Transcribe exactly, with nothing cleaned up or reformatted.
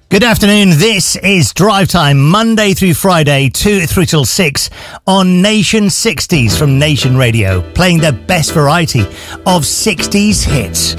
Good afternoon. This is Drive Time, Monday through Friday, two through till six on Nation sixties from Nation Radio, playing the best variety of sixties hits.